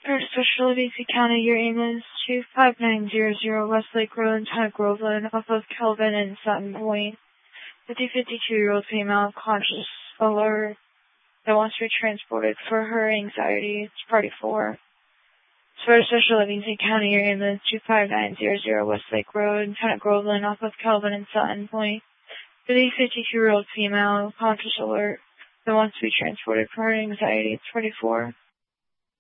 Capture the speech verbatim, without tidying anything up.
First Special Agency County, your ambulance two five nine zero zero West Lake Road, Town Groveland, off of Kelvin and Sutton Point. fifty, fifty-two-year-old female, conscious, alert, that wants to be transported for her anxiety. It's party four. First Special Agency County, your ambulance two five nine zero zero West Lake Road, Town Groveland, off of Kelvin and Sutton Point. fifty, fifty-two-year-old female, conscious, alert, that wants to be transported for her anxiety. It's party four.